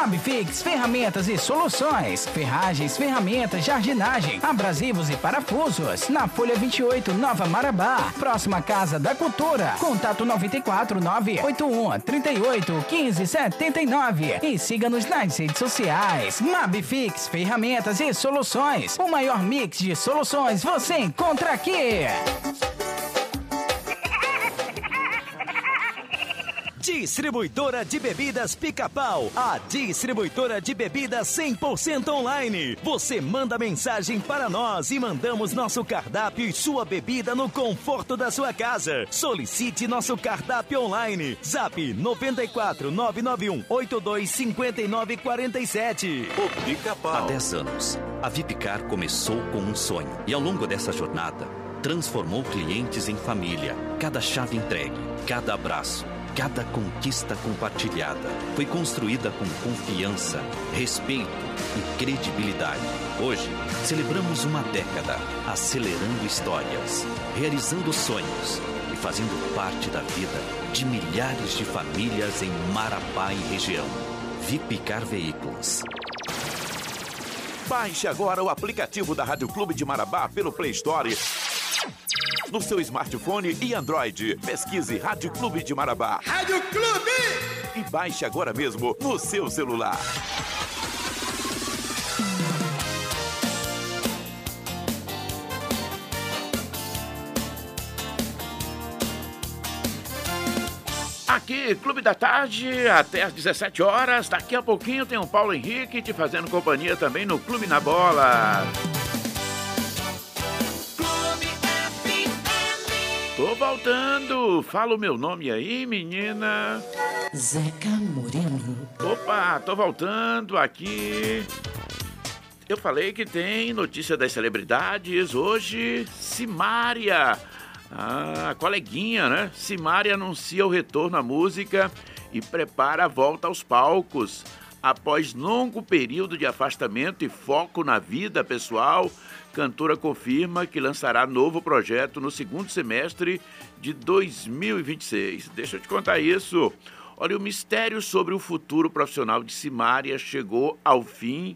Mabfix, ferramentas e soluções. Ferragens, ferramentas, jardinagem, abrasivos e parafusos. Na Folha 28, Nova Marabá. Próxima Casa da Cultura. Contato 94 981 38 15 79. E siga-nos nas redes sociais. Mabfix, ferramentas e soluções. O maior mix de soluções você encontra aqui. Distribuidora de Bebidas Pica-Pau, a distribuidora de bebidas 100% online. Você manda mensagem para nós e mandamos nosso cardápio e sua bebida no conforto da sua casa. Solicite nosso cardápio online. Zap 94 991 82 59 47. O Pica-Pau. Há 10 anos, a Vipcar começou com um sonho e ao longo dessa jornada transformou clientes em família. Cada chave entregue, cada abraço, cada conquista compartilhada foi construída com confiança, respeito e credibilidade. Hoje, celebramos uma década, acelerando histórias, realizando sonhos e fazendo parte da vida de milhares de famílias em Marabá e região. Vipcar Veículos. Baixe agora o aplicativo da Rádio Clube de Marabá pelo Play Store no seu smartphone e Android. Pesquise Rádio Clube de Marabá. Rádio Clube! E baixe agora mesmo no seu celular. Aqui, Clube da Tarde, até às 17 horas. Daqui a pouquinho tem o Paulo Henrique te fazendo companhia também no Clube na Bola. Tô voltando. Fala o meu nome aí, menina. Zeca Moreno. Opa, tô voltando aqui. Eu falei que tem notícia das celebridades. Hoje, Simária. A coleguinha, né? Simária anuncia o retorno à música e prepara a volta aos palcos. Após longo período de afastamento e foco na vida pessoal, cantora confirma que lançará novo projeto no segundo semestre de 2026. Deixa eu te contar isso. Olha, o mistério sobre o futuro profissional de Simária chegou ao fim.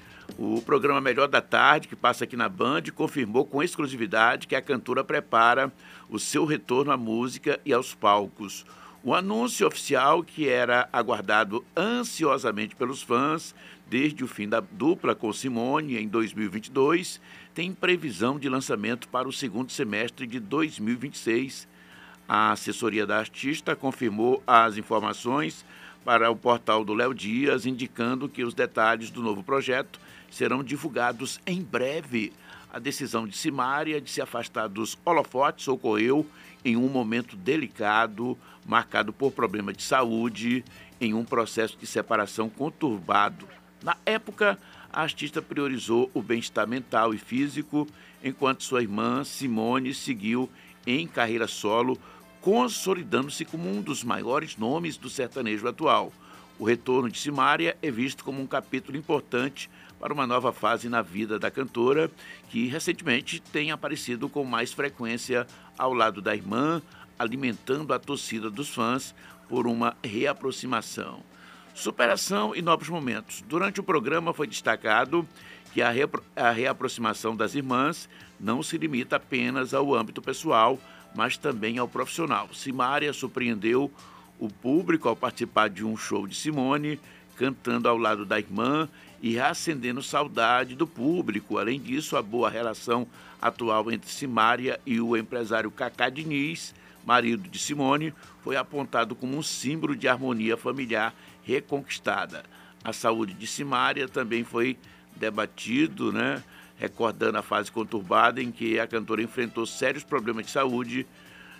O programa Melhor da Tarde, que passa aqui na Band, confirmou com exclusividade que a cantora prepara o seu retorno à música e aos palcos. O anúncio oficial, que era aguardado ansiosamente pelos fãs desde o fim da dupla com Simone em 2022, tem previsão de lançamento para o segundo semestre de 2026. A assessoria da artista confirmou as informações para o portal do Léo Dias, indicando que os detalhes do novo projeto serão divulgados em breve. A decisão de Simária de se afastar dos holofotes ocorreu em um momento delicado, marcado por problemas de saúde, em um processo de separação conturbado. Na época, a artista priorizou o bem-estar mental e físico, enquanto sua irmã Simone seguiu em carreira solo, consolidando-se como um dos maiores nomes do sertanejo atual. O retorno de Simária é visto como um capítulo importante para uma nova fase na vida da cantora, que recentemente tem aparecido com mais frequência ao lado da irmã, alimentando a torcida dos fãs por uma reaproximação. Superação e novos momentos. Durante o programa foi destacado que a reaproximação das irmãs não se limita apenas ao âmbito pessoal, mas também ao profissional. Simária surpreendeu o público ao participar de um show de Simone, cantando ao lado da irmã e reacendendo saudade do público. Além disso, a boa relação atual entre Simária e o empresário Cacá Diniz, marido de Simone, foi apontado como um símbolo de harmonia familiar reconquistada. A saúde de Simária também foi debatido, né? Recordando a fase conturbada em que a cantora enfrentou sérios problemas de saúde,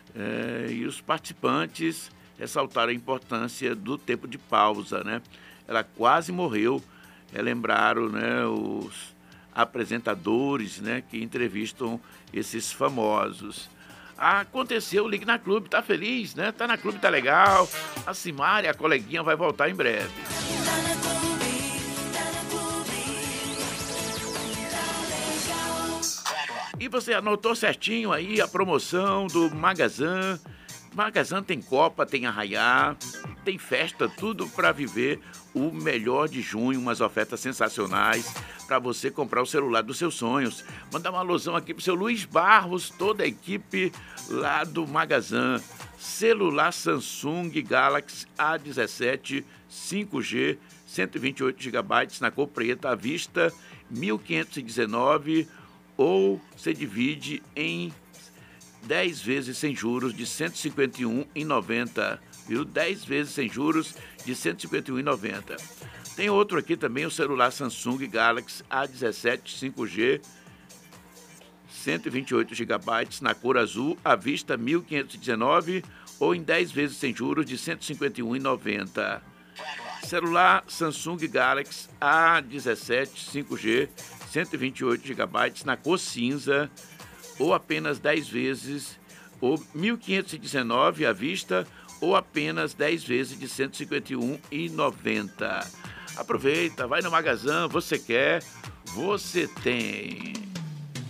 e os participantes ressaltaram a importância do tempo de pausa, né? Ela quase morreu, relembraram, né, os apresentadores, né, que entrevistam esses famosos. Aconteceu, Ligue na Clube, tá feliz, né? Tá na Clube, tá legal. A Simária, a coleguinha, vai voltar em breve. E você anotou certinho aí a promoção do Magazan Magazã tem Copa, tem Arraiá, tem festa, tudo para viver o melhor de junho, umas ofertas sensacionais para você comprar o celular dos seus sonhos. Mandar uma alusão aqui pro seu Luiz Barros, toda a equipe lá do Magazã. Celular Samsung Galaxy A17 5G, 128 GB na cor preta, à vista, 1.519, ou você divide em 10 vezes sem juros de R$ 151,90, viu? 10 vezes sem juros de R$ 151,90. Tem outro aqui também, o celular Samsung Galaxy A17 5G, 128 GB na cor azul, à vista 1.519, ou em 10 vezes sem juros de R$ 151,90. Celular Samsung Galaxy A17 5G, 128 GB na cor cinza, ou apenas 10 vezes, ou 1.519 à vista, ou apenas 10 vezes de R$ 151,90. Aproveita, vai no Magazã, você quer, você tem.